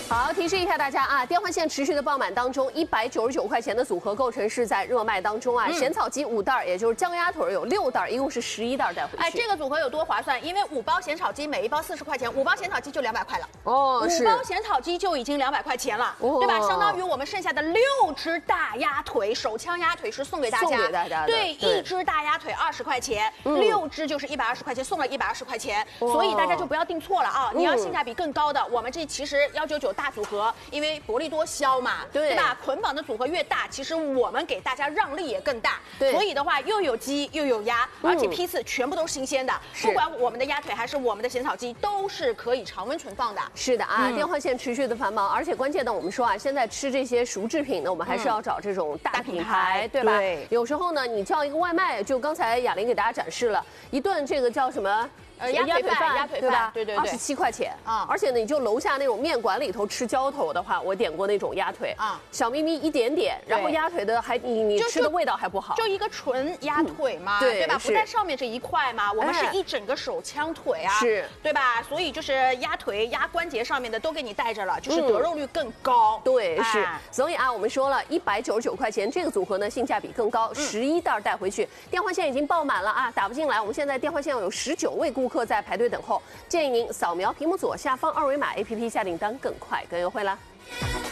好，提示一下大家啊，电话线持续的爆满当中，199块钱的组合购成是在热卖当中啊。咸草鸡5袋，也就是酱鸭腿有6袋，一共是11袋带回去。 哎，这个组合有多划算？因为5包咸炒鸡，每一包40块钱，5包咸炒鸡就200块了。 哦，是。 5包咸炒鸡就已经200块钱了，对吧？相当于我们剩下的6只大鸭腿，手枪鸭腿是送给大家， 送给大家的。 对，1只大鸭腿20块钱，6只就是120块钱，送了120块钱，所以大家就不要订错了啊！你要性价比更高的，我们这其实199大组合，因为薄利多销嘛，对吧？捆绑的组合越大，其实我们给大家让利也更大，对，所以的话又有鸡又有鸭，而且批次全部都是新鲜的，不管我们的鸭腿还是我们的咸炒鸡，都是可以常温存放的。 是的啊，电话线持续的繁忙，而且关键的我们说啊，现在吃这些熟制品呢，我们还是要找这种大品牌，对吧？对，有时候呢，你叫一个外卖，就刚才雅玲给大家展示了一顿这个叫什么？ 鸭腿饭， 对吧？ 对 ，27块钱啊！而且呢，你就楼下那种面馆里头吃浇头的话，我点过那种鸭腿啊，小咪咪一点点，然后鸭腿的还你吃的味道还不好， 就一个纯鸭腿嘛，对吧？不在上面这一块嘛，我们是一整个手枪腿啊，是，对吧？所以就是鸭腿、鸭关节上面的都给你带着了，就是得肉率更高。对，是。所以啊，我们说了199块钱这个组合呢，性价比更高，11袋带回去。电话线已经爆满了啊，打不进来。我们现在电话线有19位顾客在排队等候，建议您扫描屏幕左下方2维码 APP 下订单更快更优惠啦。